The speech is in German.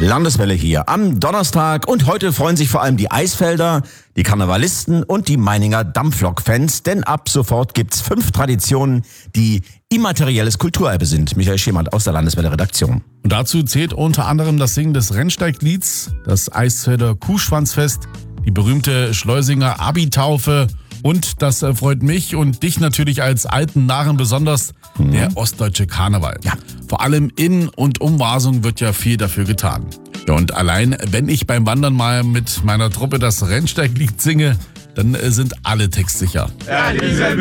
Landeswelle hier am Donnerstag und heute freuen sich vor allem die Eisfelder, die Karnevalisten und die Meininger Dampflok-Fans, denn ab sofort gibt's 5 Traditionen, die immaterielles Kulturerbe sind. Michael Schemand aus der Landeswelle-Redaktion. Und dazu zählt unter anderem das Singen des Rennsteiglieds, das Eisfelder Kuhschwanzfest, die berühmte Schleusinger Abi-Taufe und das freut mich und dich natürlich als alten Narren besonders, der ostdeutsche Karneval. Ja. Vor allem in und um Wasung wird ja viel dafür getan. Ja, und allein, wenn ich beim Wandern mal mit meiner Truppe das Rennsteiglied singe, dann sind alle textsicher. Ja, diese